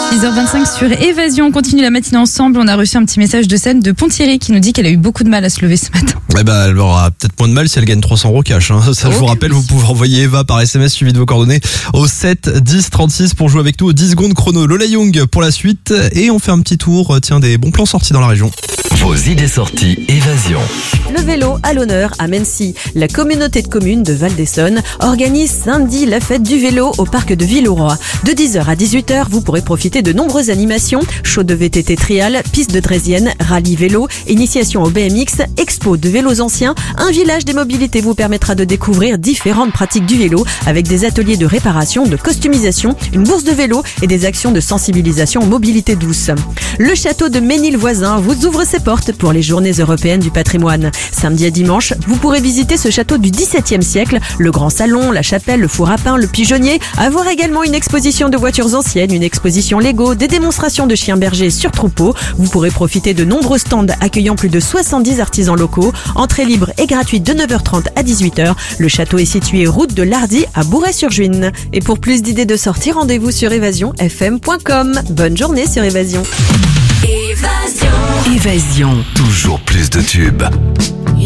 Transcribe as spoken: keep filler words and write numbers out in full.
six heures vingt-cinq sur Évasion, on continue la matinée ensemble. On a reçu un petit message de scène de Ponthierry qui nous dit qu'elle a eu beaucoup de mal à se lever ce matin. Eh ben, elle aura peut-être moins de mal si elle gagne trois cents euros cash. Hein. Ça, je vous rappelle, vous pouvez envoyer Eva par S M S suivi de vos coordonnées au sept dix trente-six pour jouer avec nous au dix secondes chrono. Lola Young pour la suite et on fait un petit tour, tiens, des bons plans sortis dans la région. Vos idées sorties Évasion. Le vélo à l'honneur à Mency. La communauté de communes de Val-d'Essonne organise samedi la fête du vélo au parc de Villeroy. De dix heures à dix-huit heures, vous pourrez profiter de nombreuses animations, show de V T T trial, piste de draisienne, rallye vélo, initiation au B M X, expo de vélos anciens. Un village des mobilités vous permettra de découvrir différentes pratiques du vélo avec des ateliers de réparation, de customisation, une bourse de vélo et des actions de sensibilisation aux mobilités douces. Le château de Ménil-Voisin vous ouvre ses portes pour les journées européennes du patrimoine. Samedi à dimanche, vous pourrez visiter ce château du dix-septième siècle, le grand salon, la chapelle, le four à pain, le pigeonnier, avoir également une exposition de voitures anciennes, une exposition Lego, des démonstrations de chiens bergers sur troupeau. Vous pourrez profiter de nombreux stands accueillant plus de soixante-dix artisans locaux. Entrée libre et gratuite de neuf heures trente à dix-huit heures. Le château est situé route de Lardy à Bourret-sur-Juine. Et pour plus d'idées de sortie, rendez-vous sur évasion f m point com. Bonne journée sur Évasion. Évasion. Toujours plus de tubes.